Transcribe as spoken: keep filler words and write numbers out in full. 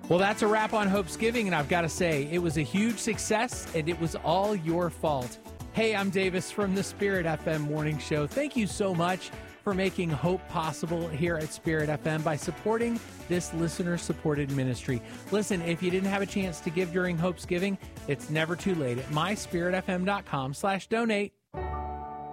Well, that's a wrap on Hopesgiving, and I've got to say, it was a huge success, and it was all your fault. Hey, I'm Davis from the Spirit F M Morning Show. Thank you so much for making hope possible here at Spirit F M by supporting this listener-supported ministry. Listen, if you didn't have a chance to give during Hopesgiving, it's never too late at my spirit f m dot com slash donate.